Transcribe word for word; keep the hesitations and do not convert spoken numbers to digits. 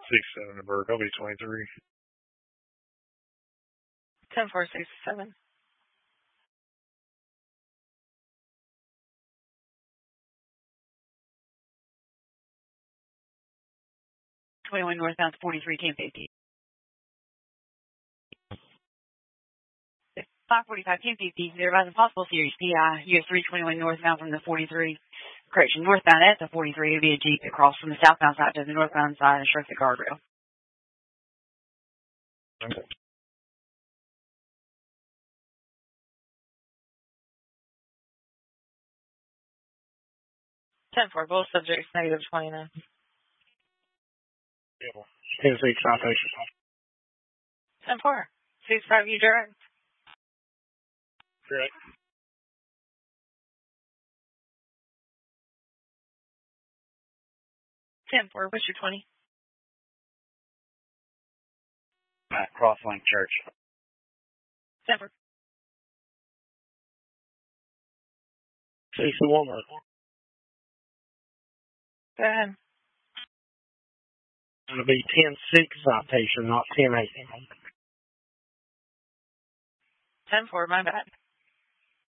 six seven to Burke. I'll be twenty-three. ten four six seven. twenty-one northbound forty-three, ten fifty. five forty-five, ten fifty. They're about impossible series P I. U S three twenty-one northbound from the forty-three. Correction, northbound at the forty-three would be a Jeep that crossed from the southbound side to the northbound side and struck the guardrail. Okay. ten four, both subjects negative twenty-nine. Yeah. ten six citation. ten four, six five, you direct. Correct. ten four, what's your twenty? At Crosslink Church. ten four. sixty-one. Go ahead. It'll be ten six citation, not ten eight. ten four, my bad.